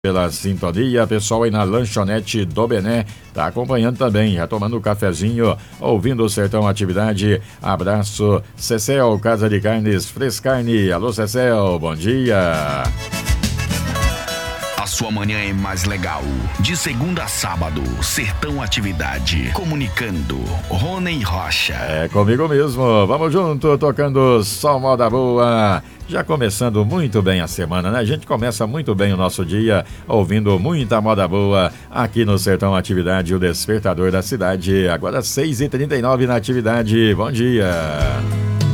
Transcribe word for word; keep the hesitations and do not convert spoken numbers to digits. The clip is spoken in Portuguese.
pela sintonia, pessoal aí na lanchonete do Bené, tá acompanhando também, já tomando um cafezinho, ouvindo o Sertão Atividade. Abraço, Cecel, Casa de Carnes Frescarne. Alô, Cecel, bom dia. A sua manhã é mais legal. De segunda a sábado, Sertão Atividade. Comunicando, Rony Rocha. É comigo mesmo, vamos junto, tocando só moda boa. Já começando muito bem a semana, né? A gente começa muito bem o nosso dia, ouvindo muita moda boa aqui no Sertão Atividade, o despertador da cidade. Agora seis e trinta e nove na atividade, bom dia.